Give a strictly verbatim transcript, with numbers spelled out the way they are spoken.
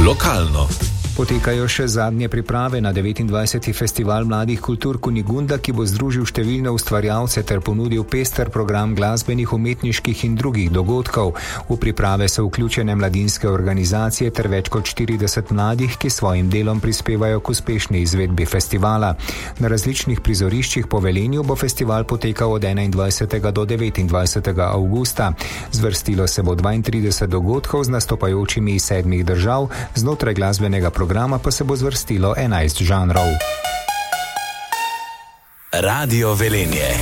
Lokalno. Potekajo še zadnje priprave na devetindvajseti festival mladih kultur Kunigunda, ki bo združil številne ustvarjalce ter ponudil pester program glasbenih, umetniških in drugih dogodkov. V priprave so vključene mladinske organizacije ter več kot štirideset mladih, ki svojim delom prispevajo k uspešni izvedbi festivala. Na različnih prizoriščih po Velenju bo festival potekal od enaindvajsetega do devetindvajsetega avgusta. Zvrstilo se bo dvaintrideset dogodkov z nastopajočimi iz sedmih držav, znotraj glasbenega programa programa pa se bo zvrstilo enajst žanrov. Radio Velenje.